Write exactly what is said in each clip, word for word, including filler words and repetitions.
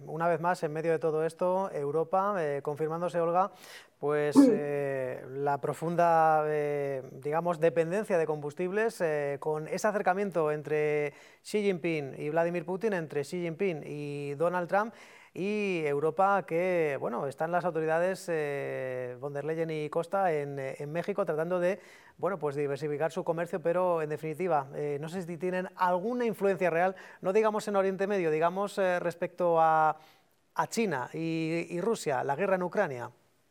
una vez más, en medio de todo esto, Europa, eh, confirmándose, Olga, pues eh, la profunda, eh, digamos, dependencia de combustibles, eh, con ese acercamiento entre Xi Jinping y Vladimir Putin, entre Xi Jinping y Donald Trump, y Europa que, bueno, están las autoridades eh, von der Leyen y Costa en, en México tratando de, bueno, pues diversificar su comercio, pero en definitiva, eh, no sé si tienen alguna influencia real, no digamos en Oriente Medio, digamos eh, respecto a, a China y, y Rusia, la guerra en Ucrania.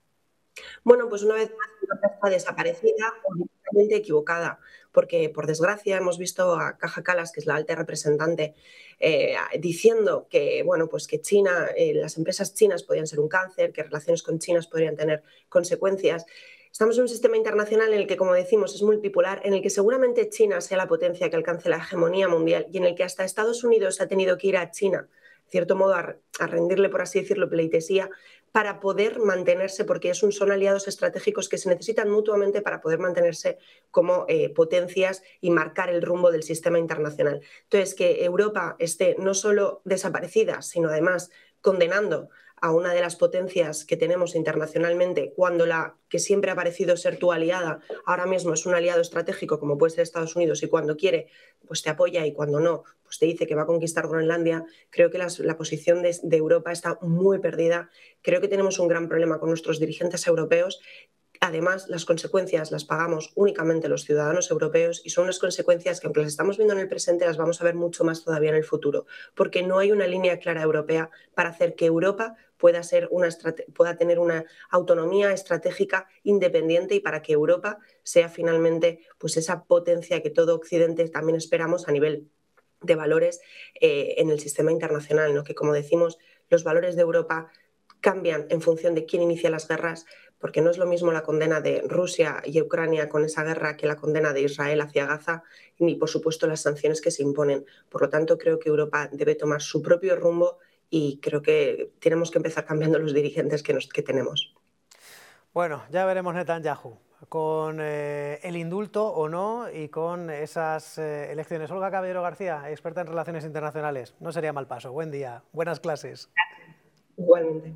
Bueno, pues una vez más Europa está desaparecida o directamente equivocada, porque por desgracia hemos visto a Kaja Kallas, que es la alta representante, eh, diciendo que, bueno, pues que China, eh, las empresas chinas podían ser un cáncer, que relaciones con China podrían tener consecuencias. Estamos en un sistema internacional en el que, como decimos, es multipolar, en el que seguramente China sea la potencia que alcance la hegemonía mundial y en el que hasta Estados Unidos ha tenido que ir a China, en cierto modo, a, a rendirle, por así decirlo, pleitesía, para poder mantenerse, porque es un, son aliados estratégicos que se necesitan mutuamente para poder mantenerse como eh, potencias y marcar el rumbo del sistema internacional. Entonces, que Europa esté no solo desaparecida, sino además condenando a una de las potencias que tenemos internacionalmente, cuando la que siempre ha parecido ser tu aliada, ahora mismo es un aliado estratégico como puede ser Estados Unidos, y cuando quiere pues te apoya y cuando no pues te dice que va a conquistar Groenlandia. Creo que las, la posición de, de Europa está muy perdida. Creo que tenemos un gran problema con nuestros dirigentes europeos. Además, las consecuencias las pagamos únicamente los ciudadanos europeos y son unas consecuencias que, aunque las estamos viendo en el presente, las vamos a ver mucho más todavía en el futuro, porque no hay una línea clara europea para hacer que Europa pueda, ser una, pueda tener una autonomía estratégica independiente y para que Europa sea finalmente pues, esa potencia que todo Occidente también esperamos a nivel de valores eh, en el sistema internacional, ¿no? Que, como decimos, los valores de Europa cambian en función de quién inicia las guerras, porque no es lo mismo la condena de Rusia y Ucrania con esa guerra que la condena de Israel hacia Gaza, ni por supuesto las sanciones que se imponen. Por lo tanto, creo que Europa debe tomar su propio rumbo y creo que tenemos que empezar cambiando los dirigentes que, nos, que tenemos. Bueno, ya veremos Netanyahu, con eh, el indulto o no y con esas eh, elecciones. Olga Caballero García, experta en relaciones internacionales. No sería mal paso. Buen día, buenas clases. Igualmente.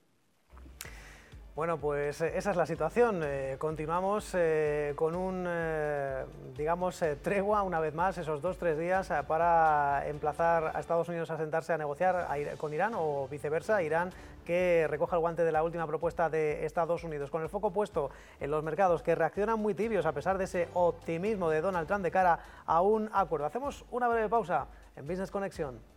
Bueno, pues esa es la situación. Eh, continuamos eh, con un, eh, digamos, eh, tregua una vez más, esos dos, tres días eh, para emplazar a Estados Unidos a sentarse a negociar a con Irán o viceversa. Irán que recoja el guante de la última propuesta de Estados Unidos, con el foco puesto en los mercados que reaccionan muy tibios a pesar de ese optimismo de Donald Trump de cara a un acuerdo. Hacemos una breve pausa en Business Connection.